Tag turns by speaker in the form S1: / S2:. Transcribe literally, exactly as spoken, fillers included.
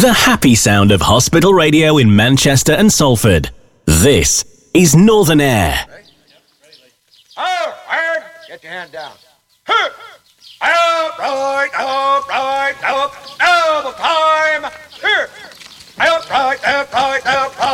S1: The happy sound of hospital radio in Manchester and Salford. This is Northern Air.
S2: Oh, Aaron, get your hand down. Huh. Up, right, up, right, up, double time. Here. Up, right, up, right, up, right.